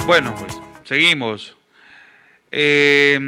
Bueno, pues seguimos. Eh,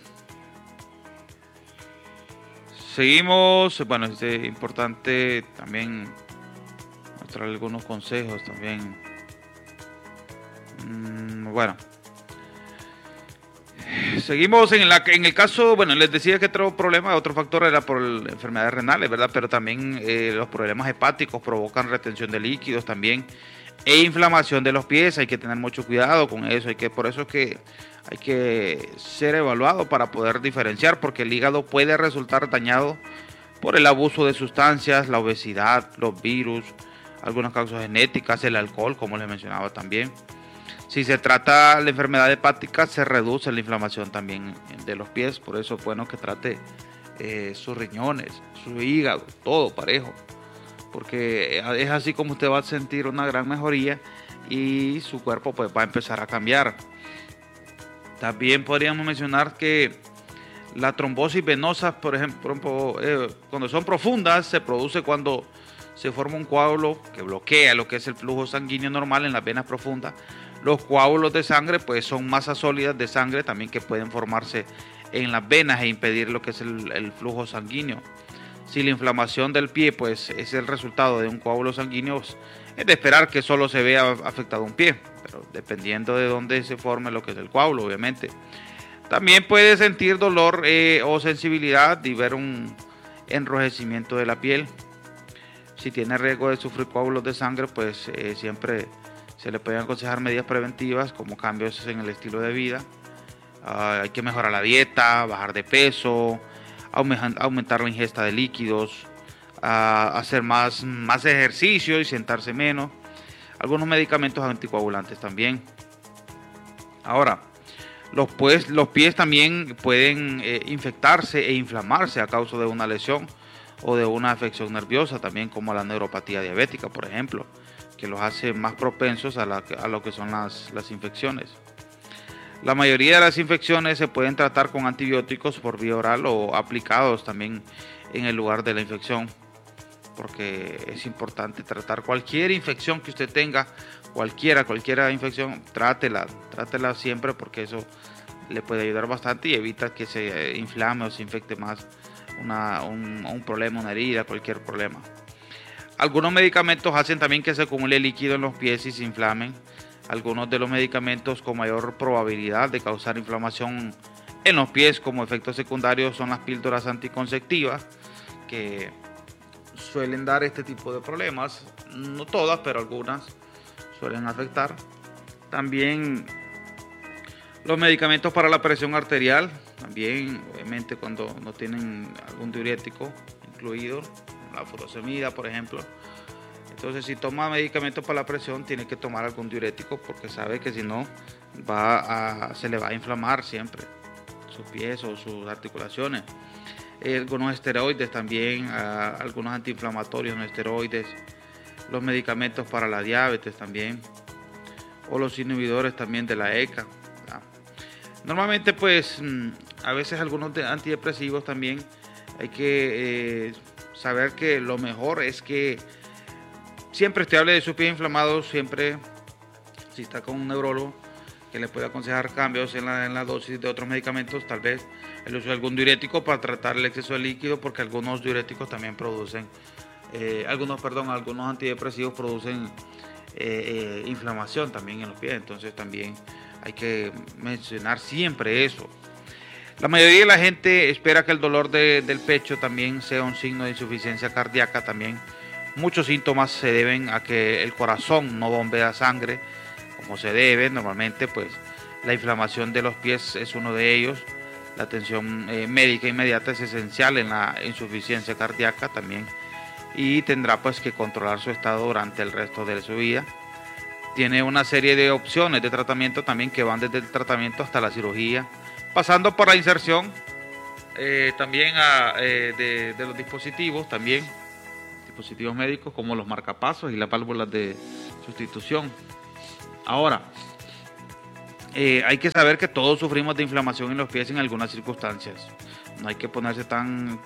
Seguimos. Bueno, es importante también mostrar algunos consejos también. Bueno, seguimos en el caso, bueno, les decía que otro factor era por enfermedades renales, ¿verdad? Pero también los problemas hepáticos provocan retención de líquidos también e inflamación de los pies. Hay que tener mucho cuidado con eso, por eso es que hay que ser evaluado para poder diferenciar, porque el hígado puede resultar dañado por el abuso de sustancias, la obesidad, los virus, algunas causas genéticas, el alcohol, como les mencionaba también. Si se trata la enfermedad hepática, se reduce la inflamación también de los pies, por eso es bueno que trate sus riñones, su hígado, todo parejo, porque es así como usted va a sentir una gran mejoría y su cuerpo pues va a empezar a cambiar. También podríamos mencionar que la trombosis venosa, por ejemplo, cuando son profundas, se produce cuando se forma un coágulo que bloquea lo que es el flujo sanguíneo normal en las venas profundas. Los coágulos de sangre pues son masas sólidas de sangre también que pueden formarse en las venas e impedir lo que es el flujo sanguíneo. Si la inflamación del pie pues es el resultado de un coágulo sanguíneo, es de esperar que solo se vea afectado un pie, pero dependiendo de dónde se forme lo que es el coágulo, obviamente. También puede sentir dolor o sensibilidad y ver un enrojecimiento de la piel. Si tiene riesgo de sufrir coágulos de sangre, pues siempre se le pueden aconsejar medidas preventivas como cambios en el estilo de vida. Hay que mejorar la dieta, bajar de peso, aumentar la ingesta de líquidos, hacer más ejercicio y sentarse menos. Algunos medicamentos anticoagulantes también. Ahora, los pies también pueden infectarse e inflamarse a causa de una lesión o de una afección nerviosa, también como la neuropatía diabética, por ejemplo, que los hace más propensos a lo que son las infecciones. La mayoría de las infecciones se pueden tratar con antibióticos por vía oral o aplicados también en el lugar de la infección, porque es importante tratar cualquier infección que usted tenga, cualquiera infección, trátela siempre, porque eso le puede ayudar bastante y evita que se inflame o se infecte más un problema, una herida, cualquier problema. Algunos medicamentos hacen también que se acumule líquido en los pies y se inflamen. Algunos de los medicamentos con mayor probabilidad de causar inflamación en los pies como efectos secundarios son las píldoras anticonceptivas, que suelen dar este tipo de problemas. No todas, pero algunas suelen afectar. También los medicamentos para la presión arterial, también obviamente cuando no tienen algún diurético incluido, la furosemida por ejemplo. Entonces, si toma medicamentos para la presión, tiene que tomar algún diurético, porque sabe que si no se le va a inflamar siempre sus pies o sus articulaciones. Algunos esteroides también, algunos antiinflamatorios no esteroides, los medicamentos para la diabetes también, o los inhibidores también de la ECA. Normalmente pues a veces algunos antidepresivos también. Hay que saber que lo mejor es que siempre usted hable de sus pies inflamados, siempre, si está con un neurólogo que le puede aconsejar cambios en la dosis de otros medicamentos, tal vez el uso de algún diurético para tratar el exceso de líquido, porque algunos diuréticos también producen, algunos antidepresivos producen inflamación también en los pies, entonces también hay que mencionar siempre eso. La mayoría de la gente espera que el dolor del pecho también sea un signo de insuficiencia cardíaca también. Muchos síntomas se deben a que el corazón no bombea sangre como se debe. Normalmente pues la inflamación de los pies es uno de ellos. La atención médica inmediata es esencial en la insuficiencia cardíaca también, y tendrá pues que controlar su estado durante el resto de su vida. Tiene una serie de opciones de tratamiento también, que van desde el tratamiento hasta la cirugía, pasando por la inserción también de los dispositivos también, dispositivos médicos como los marcapasos y las válvulas de sustitución. Ahora, hay que saber que todos sufrimos de inflamación en los pies en algunas circunstancias. No hay que ponerse tan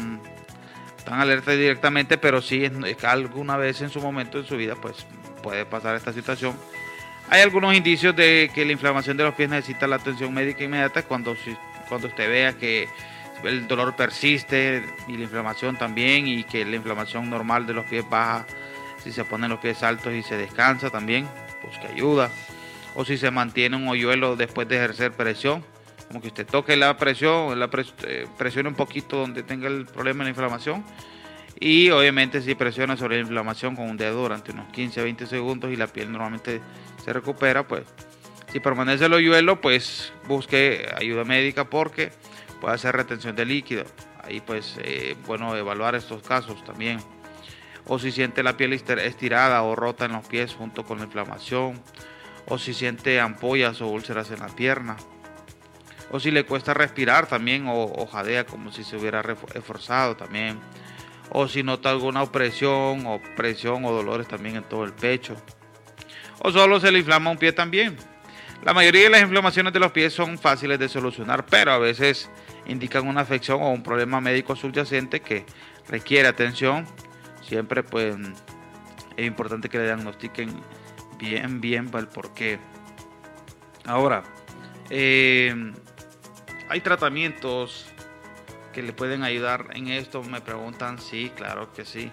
alerta directamente, pero sí es que alguna vez en su momento de su vida pues puede pasar esta situación. Hay algunos indicios de que la inflamación de los pies necesita la atención médica inmediata cuando usted vea que el dolor persiste y la inflamación también, y que la inflamación normal de los pies baja si se ponen los pies altos y se descansa también, pues que ayuda. O si se mantiene un hoyuelo después de ejercer presión, como que usted toque la presión, presione un poquito donde tenga el problema de la inflamación, y obviamente si presiona sobre la inflamación con un dedo durante unos 15 a 20 segundos y la piel normalmente se recupera, pues si permanece el hoyuelo, pues busque ayuda médica porque puede hacer retención de líquido. Ahí pues bueno evaluar estos casos también. O si siente la piel estirada o rota en los pies junto con la inflamación, o si siente ampollas o úlceras en la pierna, o si le cuesta respirar también, o jadea como si se hubiera esforzado también, o si nota alguna opresión o dolores también en todo el pecho, o solo se le inflama un pie también. La mayoría de las inflamaciones de los pies son fáciles de solucionar, pero a veces indican una afección o un problema médico subyacente que requiere atención. Siempre pues es importante que le diagnostiquen bien el porqué. Ahora, hay tratamientos que le pueden ayudar en esto, me preguntan. Sí, claro que sí.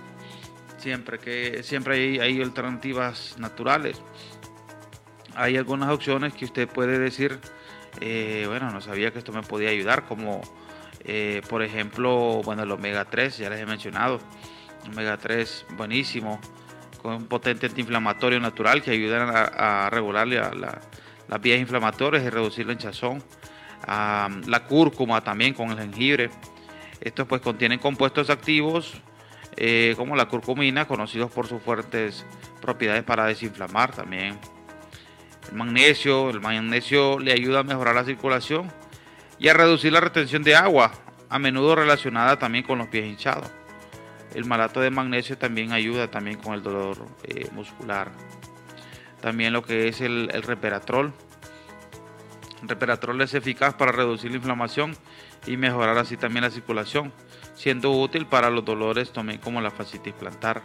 Siempre hay alternativas naturales. Hay algunas opciones que usted puede decir, bueno, no sabía que esto me podía ayudar, como por ejemplo, bueno, el omega 3, ya les he mencionado. Omega 3 buenísimo, con un potente antiinflamatorio natural que ayuda a regular las vías inflamatorias y reducir la hinchazón. La cúrcuma también con el jengibre. Estos pues contienen compuestos activos como la curcumina, conocidos por sus fuertes propiedades para desinflamar también. El magnesio le ayuda a mejorar la circulación y a reducir la retención de agua, a menudo relacionada también con los pies hinchados. El malato de magnesio también ayuda también con el dolor muscular. También lo que es el resveratrol. El resveratrol es eficaz para reducir la inflamación y mejorar así también la circulación, siendo útil para los dolores también como la fascitis plantar.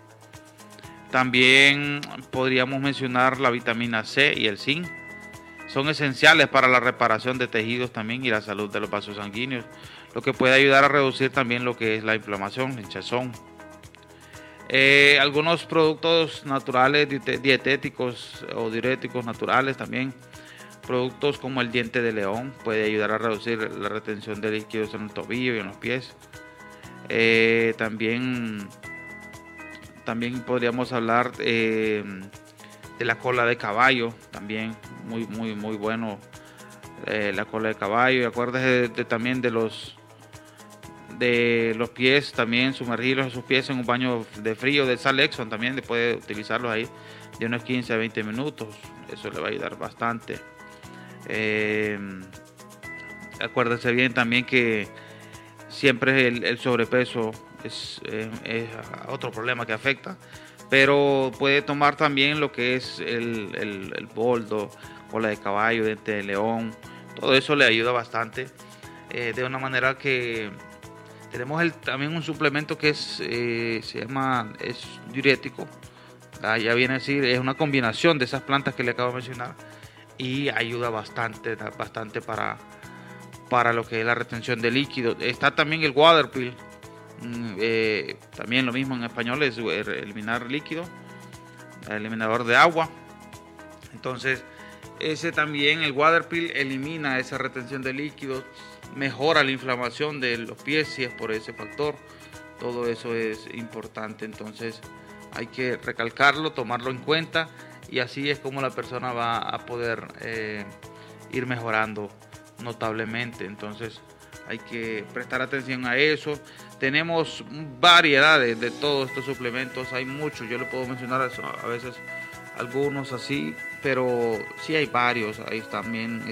También podríamos mencionar la vitamina C y el zinc. Son esenciales para la reparación de tejidos también y la salud de los vasos sanguíneos, lo que puede ayudar a reducir también lo que es la inflamación, la hinchazón. Algunos productos naturales, dietéticos o diuréticos naturales también. Productos como el diente de león puede ayudar a reducir la retención de líquidos en el tobillo y en los pies. También podríamos hablar de la cola de caballo, también muy bueno. La cola de caballo, y acuérdese también de los pies, también sumergirlos en sus pies en un baño de frío de sal Exxon, también puede utilizarlos ahí de unos 15 a 20 minutos, eso le va a ayudar bastante. Acuérdese bien también que siempre el sobrepeso es otro problema que afecta, pero puede tomar también lo que es el boldo, cola de caballo, diente de león, todo eso le ayuda bastante, de una manera que tenemos también un suplemento que es diurético. Ya viene a decir, es una combinación de esas plantas que le acabo de mencionar y ayuda bastante para lo que es la retención de líquido. Está también el water pill, también lo mismo en español, es eliminar líquido, eliminador de agua. Entonces ese también, el water pill, elimina esa retención de líquidos, mejora la inflamación de los pies si es por ese factor. Todo eso es importante, entonces hay que recalcarlo, tomarlo en cuenta, y así es como la persona va a poder ir mejorando notablemente. Entonces hay que prestar atención a eso. Tenemos variedades de todos estos suplementos, hay muchos, yo le puedo mencionar a veces algunos así, pero sí hay varios. Ahí también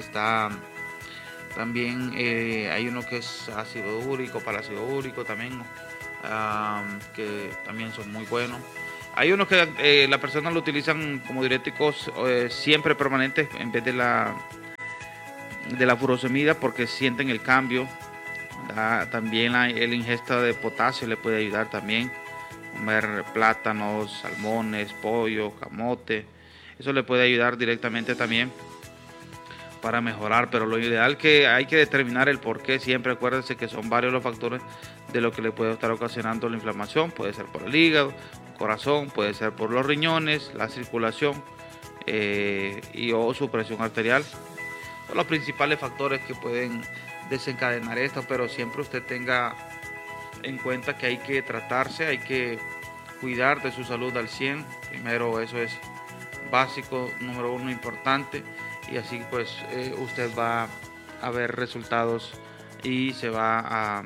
hay uno que es ácido úrico, palácido úrico también, que también son muy buenos. Hay unos que las personas lo utilizan como diuréticos siempre permanentes en vez de la furosemida, porque sienten el cambio. También el ingesta de potasio le puede ayudar también. Comer plátanos, salmones, pollo, camote. Eso le puede ayudar directamente también para mejorar, pero lo ideal que hay que determinar el por qué. Siempre acuérdense que son varios los factores de lo que le puede estar ocasionando la inflamación. Puede ser por el hígado, corazón, puede ser por los riñones, la circulación o su presión arterial. Son los principales factores que pueden desencadenar esto, pero siempre usted tenga en cuenta que hay que tratarse, hay que cuidar de su salud al 100. Primero, eso es básico, número uno, importante, y así pues usted va a ver resultados y se va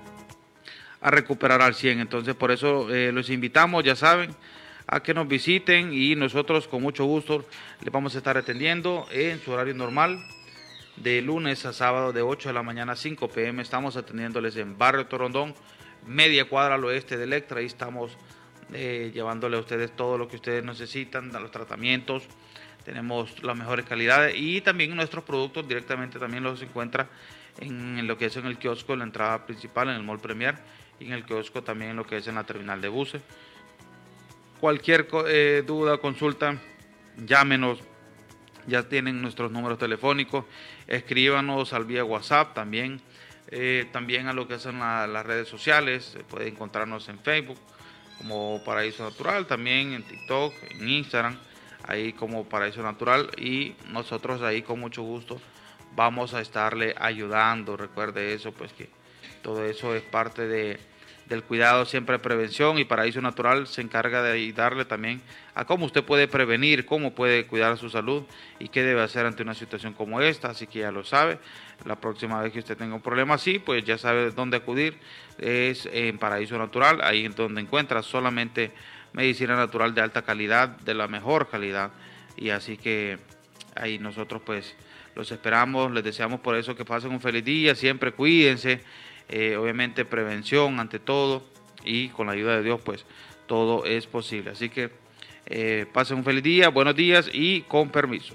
a recuperar al 100. Entonces por eso los invitamos, ya saben, a que nos visiten y nosotros con mucho gusto les vamos a estar atendiendo en su horario normal, de lunes a sábado de 8 de la mañana a 5 p.m. Estamos atendiéndoles en Barrio Torondón, media cuadra al oeste de Electra. Ahí estamos llevándole a ustedes todo lo que ustedes necesitan, los tratamientos. Tenemos las mejores calidades y también nuestros productos directamente también los encuentra en lo que es en el kiosco, en la entrada principal, en el Mall Premier, y en el kiosco también en lo que es en la terminal de buses. Cualquier duda, consulta, llámenos. Ya tienen nuestros números telefónicos, escríbanos al vía WhatsApp también, también a lo que son las redes sociales. Puede encontrarnos en Facebook como Paraíso Natural, también en TikTok, en Instagram, ahí como Paraíso Natural, y nosotros ahí con mucho gusto vamos a estarle ayudando. Recuerde eso, pues que todo eso es parte del cuidado, siempre prevención, y Paraíso Natural se encarga de ayudarle también a cómo usted puede prevenir, cómo puede cuidar su salud y qué debe hacer ante una situación como esta. Así que ya lo sabe, la próxima vez que usted tenga un problema así, pues ya sabe dónde acudir, es en Paraíso Natural, ahí es donde encuentra solamente medicina natural de alta calidad, de la mejor calidad, y así que ahí nosotros pues los esperamos, les deseamos por eso que pasen un feliz día, siempre cuídense. Obviamente prevención ante todo, y con la ayuda de Dios pues todo es posible. Así que pasen un feliz día, buenos días y con permiso.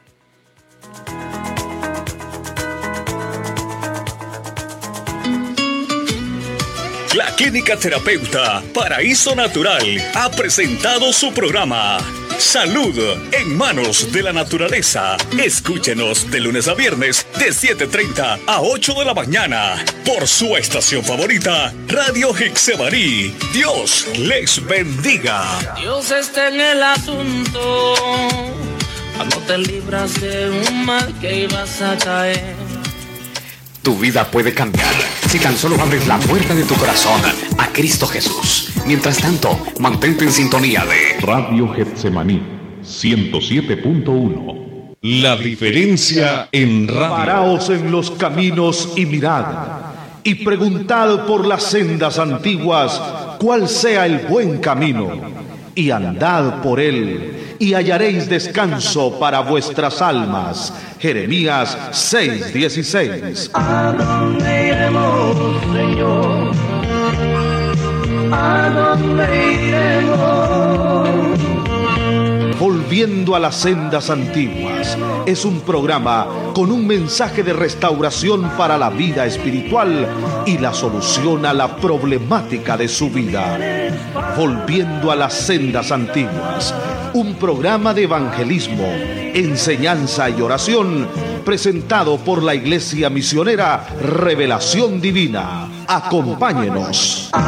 La Clínica Terapeuta Paraíso Natural ha presentado su programa Salud en Manos de la Naturaleza. Escúchenos de lunes a viernes de 7:30 a 8 de la mañana por su estación favorita, Radio Hexemaní. Dios les bendiga. Dios está en el asunto, cuando te libras de un mal que ibas a caer. Tu vida puede cambiar si tan solo abres la puerta de tu corazón a Cristo Jesús. Mientras tanto, mantente en sintonía de Radio Getsemaní 107.1. La diferencia en radio. Paraos en los caminos y mirad, y preguntad por las sendas antiguas cuál sea el buen camino, y andad por él, y hallaréis descanso para vuestras almas. Jeremías 6:16. ¿A dónde iremos, Señor? ¿A dónde iremos? Volviendo a las sendas antiguas es un programa con un mensaje de restauración para la vida espiritual y la solución a la problemática de su vida. Volviendo a las sendas antiguas, un programa de evangelismo, enseñanza y oración presentado por la Iglesia Misionera Revelación Divina. Acompáñenos.